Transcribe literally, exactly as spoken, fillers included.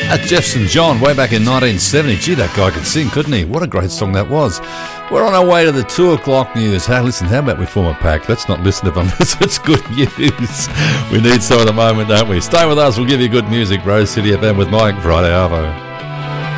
That's Jeff Saint John way back in nineteen seventy. Gee, that guy could sing, couldn't he? What a great song that was. We're on our way to the two o'clock news. Hey, listen, how about we form a pact? Let's not listen to them unless it's good news. We need some at the moment, don't we? Stay with us. We'll give you good music. Rose City F M with Mike, Friday Arvo.